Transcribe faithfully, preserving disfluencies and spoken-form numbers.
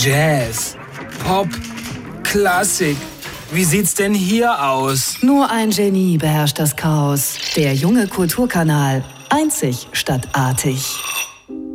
Jazz, Pop, Klassik. Wie sieht's denn hier aus? Nur ein Genie beherrscht das Chaos. Der junge Kulturkanal. Einzig statt artig.